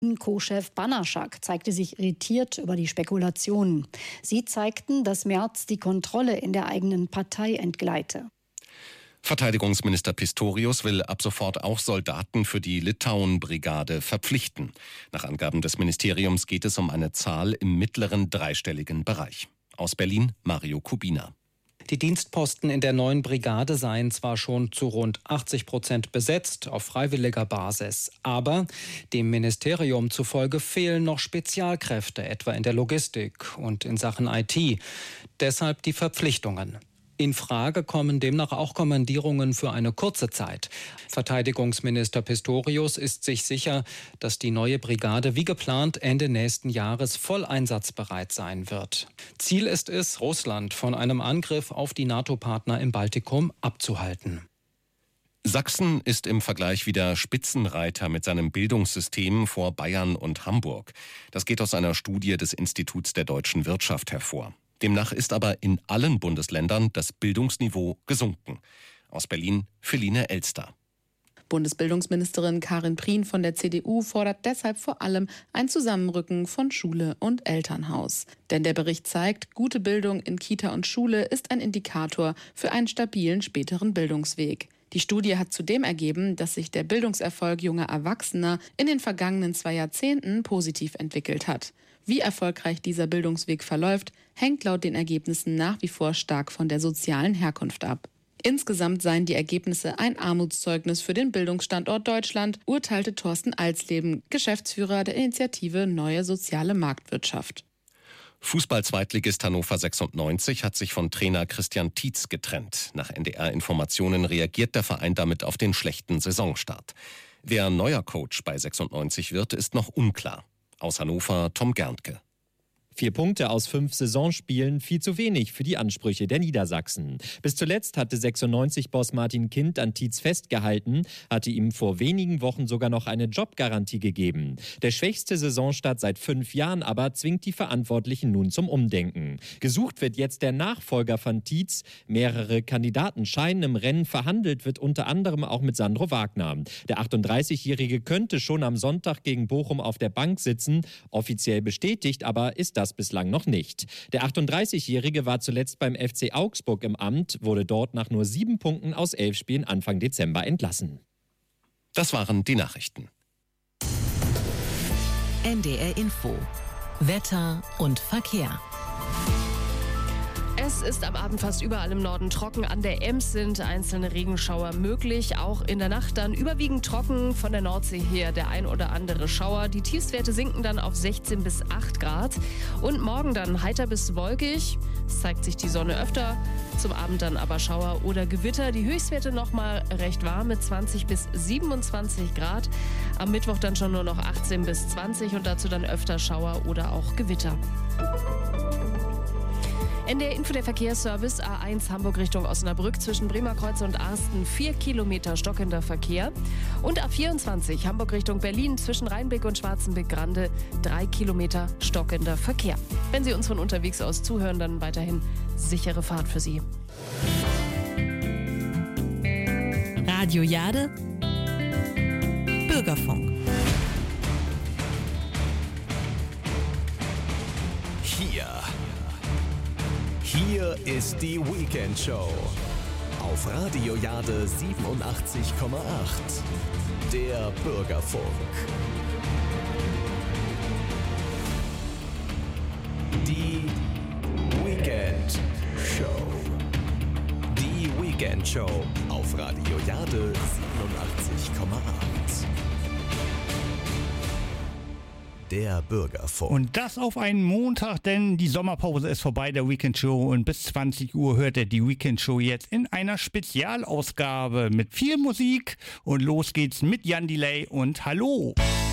Co-Chef Banaschak zeigte sich irritiert über die Spekulationen. Sie zeigten, dass Merz die Kontrolle in der eigenen Partei entgleite. Verteidigungsminister Pistorius will ab sofort auch Soldaten für die Litauen-Brigade verpflichten. Nach Angaben des Ministeriums geht es um eine Zahl im mittleren dreistelligen Bereich. Aus Berlin Mario Kubina. Die Dienstposten in der neuen Brigade seien zwar schon zu rund 80% besetzt auf freiwilliger Basis, aber dem Ministerium zufolge fehlen noch Spezialkräfte, etwa in der Logistik und in Sachen IT. Deshalb die Verpflichtungen. In Frage kommen demnach auch Kommandierungen für eine kurze Zeit. Verteidigungsminister Pistorius ist sich sicher, dass die neue Brigade wie geplant Ende nächsten Jahres voll einsatzbereit sein wird. Ziel ist es, Russland von einem Angriff auf die NATO-Partner im Baltikum abzuhalten. Sachsen ist im Vergleich wieder Spitzenreiter mit seinem Bildungssystem vor Bayern und Hamburg. Das geht aus einer Studie des Instituts der deutschen Wirtschaft hervor. Demnach ist aber in allen Bundesländern das Bildungsniveau gesunken. Aus Berlin Feline Elster. Bundesbildungsministerin Karin Prien von der CDU fordert deshalb vor allem ein Zusammenrücken von Schule und Elternhaus. Denn der Bericht zeigt, gute Bildung in Kita und Schule ist ein Indikator für einen stabilen späteren Bildungsweg. Die Studie hat zudem ergeben, dass sich der Bildungserfolg junger Erwachsener in den vergangenen 2 Jahrzehnten positiv entwickelt hat. Wie erfolgreich dieser Bildungsweg verläuft, hängt laut den Ergebnissen nach wie vor stark von der sozialen Herkunft ab. Insgesamt seien die Ergebnisse ein Armutszeugnis für den Bildungsstandort Deutschland, urteilte Thorsten Alsleben, Geschäftsführer der Initiative Neue Soziale Marktwirtschaft. Fußball-Zweitligist Hannover 96 hat sich von Trainer Christian Tietz getrennt. Nach NDR-Informationen reagiert der Verein damit auf den schlechten Saisonstart. Wer neuer Coach bei 96 wird, ist noch unklar. Aus Hannover Tom Gerntke. 4 Punkte aus 5 Saisonspielen, viel zu wenig für die Ansprüche der Niedersachsen. Bis zuletzt hatte 96-Boss Martin Kind an Tietz festgehalten, hatte ihm vor wenigen Wochen sogar noch eine Jobgarantie gegeben. Der schwächste Saisonstart seit 5 Jahren aber zwingt die Verantwortlichen nun zum Umdenken. Gesucht wird jetzt der Nachfolger von Tietz. Mehrere Kandidaten scheinen im Rennen, verhandelt wird unter anderem auch mit Sandro Wagner. Der 38-Jährige könnte schon am Sonntag gegen Bochum auf der Bank sitzen. Offiziell bestätigt aber ist das bislang noch nicht. Der 38-Jährige war zuletzt beim FC Augsburg im Amt, wurde dort nach nur 7 Punkten aus 11 Spielen Anfang Dezember entlassen. Das waren die Nachrichten. NDR Info. Wetter und Verkehr. Es ist am Abend fast überall im Norden trocken. An der Ems sind einzelne Regenschauer möglich. Auch in der Nacht dann überwiegend trocken. Von der Nordsee her der ein oder andere Schauer. Die Tiefstwerte sinken dann auf 16 bis 8 Grad. Und morgen dann heiter bis wolkig. Es zeigt sich die Sonne öfter. Zum Abend dann aber Schauer oder Gewitter. Die Höchstwerte nochmal recht warm mit 20 bis 27 Grad. Am Mittwoch dann schon nur noch 18 bis 20 und dazu dann öfter Schauer oder auch Gewitter. NDR Info, der Verkehrsservice A1 Hamburg Richtung Osnabrück zwischen Bremerkreuze und Arsten 4 Kilometer stockender Verkehr und A24 Hamburg Richtung Berlin zwischen Rheinbeck und Schwarzenbeck-Grande 3 Kilometer stockender Verkehr. Wenn Sie uns von unterwegs aus zuhören, dann weiterhin sichere Fahrt für Sie. Radio Jade, Bürgerfunk. Hier ist die Weekend Show auf Radio Jade 87,8. Der Bürgerfunk. Die Weekend Show. Die Weekend Show auf Radio Jade 87,8. Der Bürgerfunk. Und das auf einen Montag, denn die Sommerpause ist vorbei, der Weekend Show. Und bis 20 Uhr hört ihr die Weekend Show jetzt in einer Spezialausgabe mit viel Musik. Und los geht's mit Jan Delay und Hallo.